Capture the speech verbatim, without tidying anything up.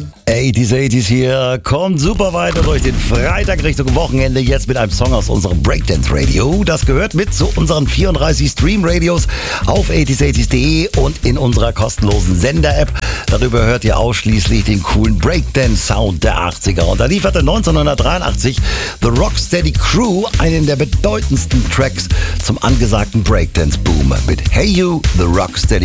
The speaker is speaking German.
achtziger, achtziger hier, kommt super weiter durch den Freitag Richtung Wochenende, jetzt mit einem Song aus unserem Breakdance Radio. Das gehört mit zu unseren vierunddreißig Stream-Radios auf achtziger achtziger punkt de und in unserer kostenlosen Sender-App. Darüber hört ihr ausschließlich den coolen Breakdance-Sound der achtziger. Und da lieferte neunzehnhundertdreiundachtzig The Rocksteady Crew einen der bedeutendsten Tracks zum angesagten Breakdance-Boom mit Hey You, The Rocksteady